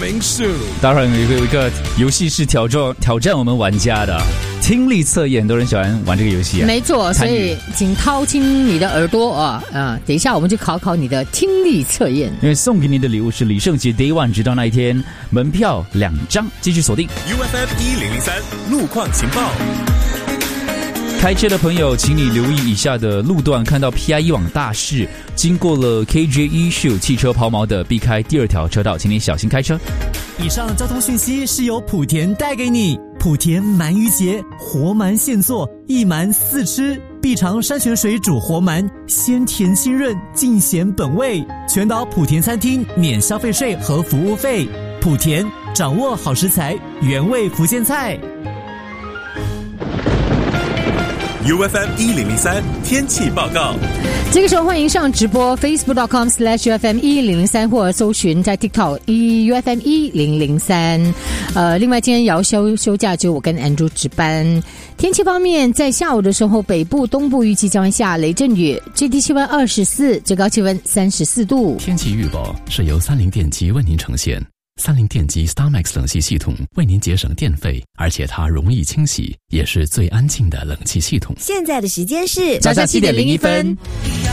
coming soon。 当然有一个游戏是挑战我们玩家的听力测验，很多人喜欢玩这个游戏啊。 没错，所以请掏清你的耳朵等一下我们就考你的听力测验。 因为送给你的礼物是李圣杰 Day One， 直到那一天，门票2张，继续锁定 UFM 1003路况情报。 开车的朋友，请你留意以下的路段，看到 PIE 往大市经过了 KJ 是有汽车抛锚的，避开第2条车道，请你小心开车。 以上交通讯息是由莆田带给你。莆田鳗鱼节，活鳗现做，一鳗4吃，必尝山泉水煮活鳗，鲜甜清润，尽显本味。全岛莆田餐厅免消费税和服务费。莆田掌握好食材，原味福建菜。 UFM 1003天气报告。 这个时候欢迎上直播 facebook.com/UFM 1003，或者搜寻在 TikTok UFM 1003。另外今天也要休假，就我跟 Andrew 值班。天气方面，在下午的时候，北部、东部预计将会下雷阵雨，最低气温24，最高气温34度。 天气预报是由30电机为您呈现。30电机 StarMax 冷气系统为您节省电费，而且它容易清洗，也是最安静的冷气系统。 现在的时间是早上7:01。